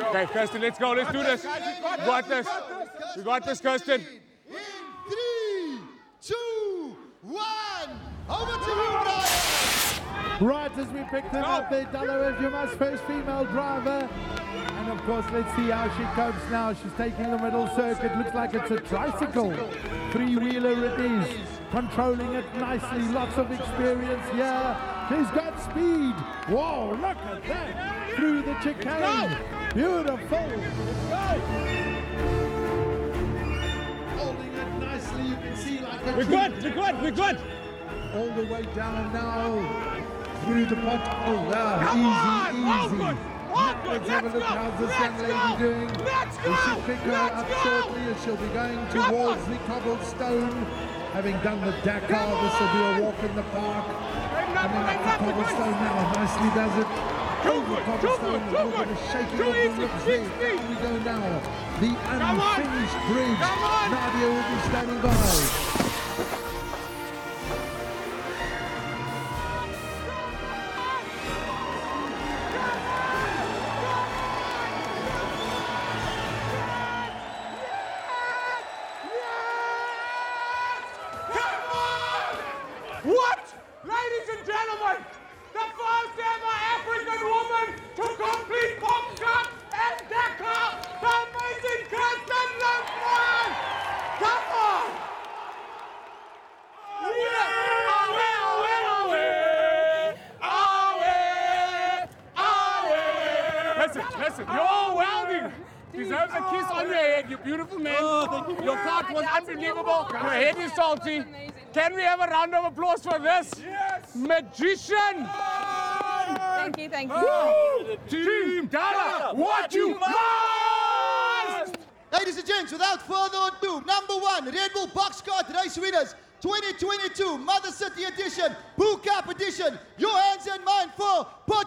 Okay, Kirsten, let's go. Let's do this. We got this. We got this, Kirsten. In 3, 2, 1. Over to you, guys. Right as we picked them up there, Dalla Jumas, first female driver. And of course, let's see how she copes now. She's taking the middle circuit. Looks like it's a tricycle. Three-wheeler it is. Controlling it nicely. Lots of experience here. She's got speed. Whoa, look at that. Through the chicane. Beautiful. Holding it nicely. You can see like a We're good. all the way down now through the pot. Oh, wow, easy. Let's have a look how's this young lady doing. We should pick her up shortly as she'll be going towards the cobblestone. Having done the Dakar, this will be a walk in the park. Coming up the cobblestone now, nicely does it. Over the cobblestone, a little bit of shaking of the ribs there. Here we go now. The unfinished bridge. Nadia will be standing by. What? Ladies and gentlemen, the first ever African woman to complete Popshot and Dakar, the amazing Kirsten Lundgren! Come on! Listen, you're welding. Deserves a kiss on your head, you beautiful man. Oh, Your part was unbelievable. Your head is salty. Can we have a round of applause for this? Yes! Magician! Thank you. Team Dalla, what you must! Ladies and gents, without further ado, number 1, Red Bull Boxcart Race Winners 2022 Mother City Edition, Bull Cup Edition. Your hands and mine for